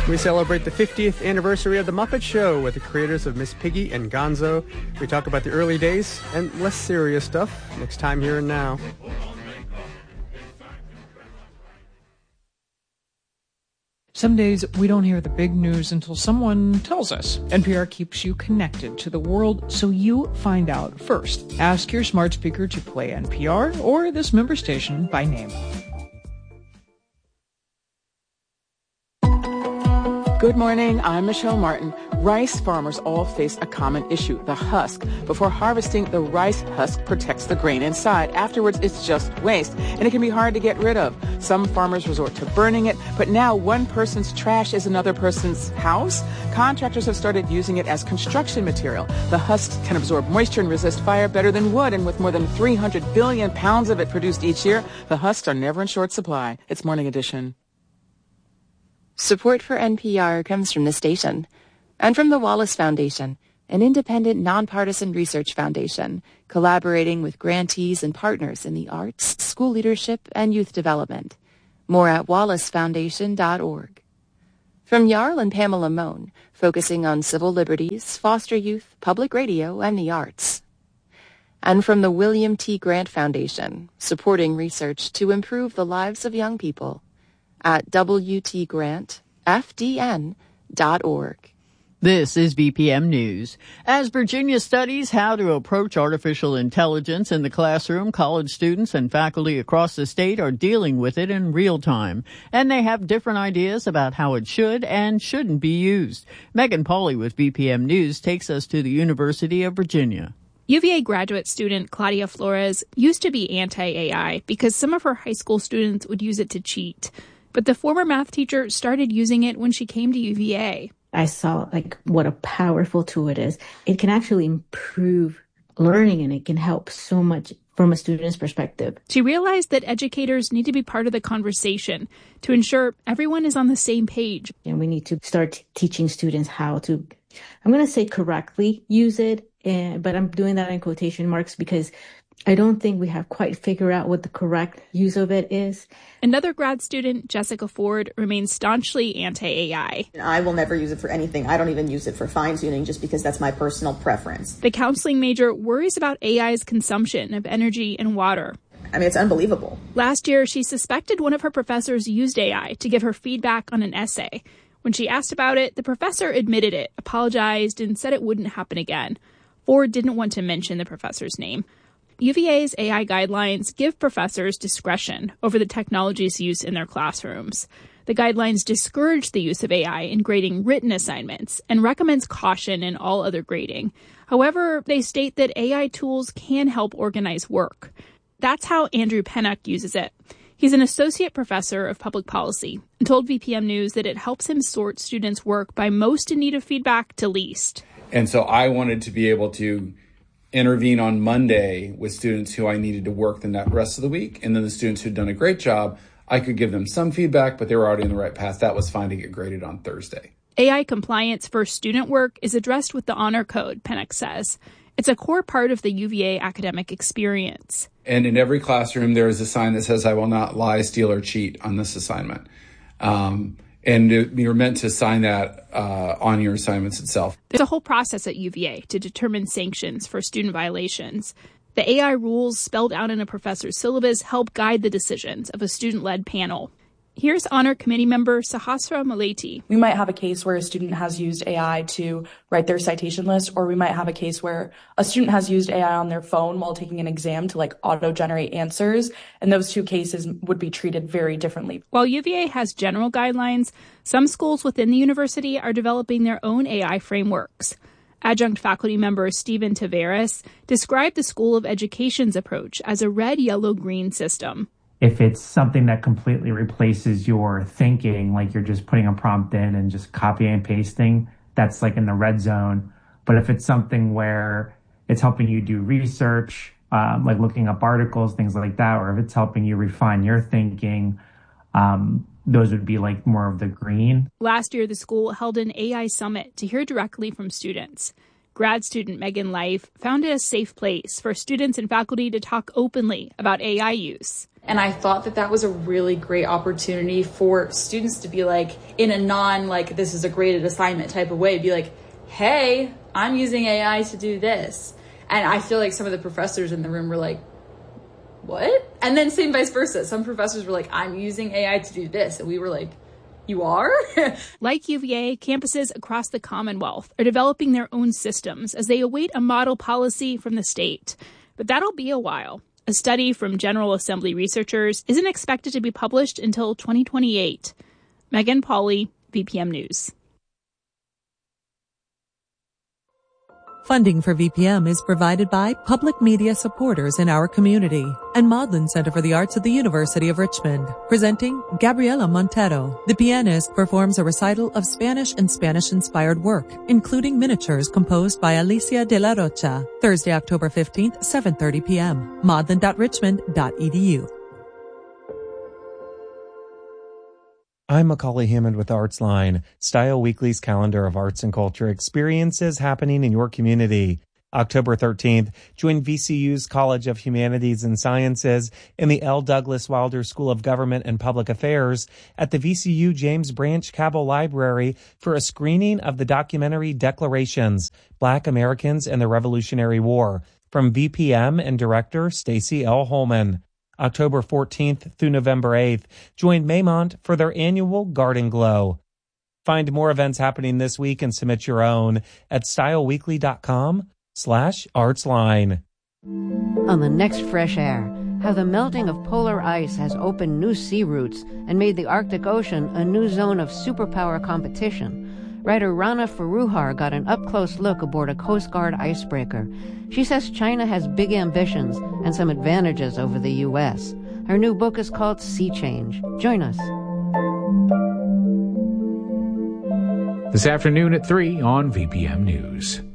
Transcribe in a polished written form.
We celebrate the 50th anniversary of The Muppet Show with the creators of Miss Piggy and Gonzo. We talk about the early days and less serious stuff next time Here and Now. Some days we don't hear the big news until someone tells us. NPR keeps you connected to the world so you find out first. Ask your smart speaker to play NPR or this member station by name. Good morning, I'm Michelle Martin. Rice farmers all face a common issue, the husk. Before harvesting, the rice husk protects the grain inside. Afterwards, it's just waste, and it can be hard to get rid of. Some farmers resort to burning it, but now one person's trash is another person's house. Contractors have started using it as construction material. The husks can absorb moisture and resist fire better than wood, and with more than 300 billion pounds of it produced each year, the husks are never in short supply. It's Morning Edition. Support for NPR comes from the station and from the Wallace Foundation, an independent, nonpartisan research foundation collaborating with grantees and partners in the arts, school leadership, and youth development. More at wallacefoundation.org. From Jarl and Pamela Mohn, focusing on civil liberties, foster youth, public radio, and the arts. And from the William T. Grant Foundation, supporting research to improve the lives of young people at WTGrantFDN.org. This is BPM News. As Virginia studies how to approach artificial intelligence in the classroom, college students and faculty across the state are dealing with it in real time, and they have different ideas about how it should and shouldn't be used. Megan Pauley with BPM News takes us to the University of Virginia. UVA graduate student Claudia Flores used to be anti-AI because some of her high school students would use it to cheat. But the former math teacher started using it when she came to UVA. I saw what a powerful tool it is. It can actually improve learning, and it can help so much from a student's perspective. She realized that educators need to be part of the conversation to ensure everyone is on the same page. And we need to start teaching students how to, I'm going to say correctly use it, but I'm doing that in quotation marks because I don't think we have quite figured out what the correct use of it is. Another grad student, Jessica Ford, remains staunchly anti-AI. I will never use it for anything. I don't even use it for fine-tuning just because that's my personal preference. The counseling major worries about AI's consumption of energy and water. I mean, it's unbelievable. Last year, she suspected one of her professors used AI to give her feedback on an essay. When she asked about it, the professor admitted it, apologized, and said it wouldn't happen again. Ford didn't want to mention the professor's name. UVA's AI guidelines give professors discretion over the technology's use in their classrooms. The guidelines discourage the use of AI in grading written assignments and recommends caution in all other grading. However, they state that AI tools can help organize work. That's how Andrew Pennock uses it. He's an associate professor of public policy and told VPM News that it helps him sort students' work by most in need of feedback to least. And so I wanted to be able to intervene on Monday with students who I needed to work the rest of the week. And then the students who'd done a great job, I could give them some feedback, but they were already in the right path. That was fine to get graded on Thursday. AI compliance for student work is addressed with the Honor Code, Pennock says. It's a core part of the UVA academic experience. And in every classroom, there is a sign that says, I will not lie, steal, or cheat on this assignment. And you're meant to sign that on your assignments itself. There's a whole process at UVA to determine sanctions for student violations. The AI rules spelled out in a professor's syllabus help guide the decisions of a student-led panel. Here's Honor Committee member Sahasra Maleti. We might have a case where a student has used AI to write their citation list, or we might have a case where a student has used AI on their phone while taking an exam to auto-generate answers, and those two cases would be treated very differently. While UVA has general guidelines, some schools within the university are developing their own AI frameworks. Adjunct faculty member Stephen Taveras described the School of Education's approach as a red, yellow, green system. If it's something that completely replaces your thinking, like you're just putting a prompt in and just copying and pasting, that's in the red zone. But if it's something where it's helping you do research, like looking up articles, things like that, or if it's helping you refine your thinking, those would be more of the green. Last year, the school held an AI summit to hear directly from students. Grad student Megan Life found it a safe place for students and faculty to talk openly about AI use. And I thought that was a really great opportunity for students to be like, in a non, like, this is a graded assignment type of way, be like, hey, I'm using AI to do this. And I feel like some of the professors in the room were like, what? And then same vice versa. Some professors were like, I'm using AI to do this. And we were like, you are? Like UVA, campuses across the Commonwealth are developing their own systems as they await a model policy from the state. But that'll be a while. A study from General Assembly researchers isn't expected to be published until 2028. Megan Pauley, VPM News. Funding for VPM is provided by public media supporters in our community and Maudlin Center for the Arts at the University of Richmond. Presenting Gabriela Montero. The pianist performs a recital of Spanish and Spanish-inspired work, including miniatures composed by Alicia de la Rocha. Thursday, October 15th, 7:30 p.m. maudlin.richmond.edu. I'm Macaulay Hammond with ArtsLine, Style Weekly's calendar of arts and culture experiences happening in your community. October 13th, join VCU's College of Humanities and Sciences and the L. Douglas Wilder School of Government and Public Affairs at the VCU James Branch Cabell Library for a screening of the documentary Declarations, Black Americans and the Revolutionary War, from VPM and director Stacey L. Holman. October 14th through November 8th, join Maymont for their annual Garden Glow. Find more events happening this week and submit your own at styleweekly.com/artsline. On the next Fresh Air, how the melting of polar ice has opened new sea routes and made the Arctic Ocean a new zone of superpower competition. Writer Rana Faruhar got an up-close look aboard a Coast Guard icebreaker. She says China has big ambitions and some advantages over the U.S. Her new book is called Sea Change. Join us. This afternoon at 3 on VPM News.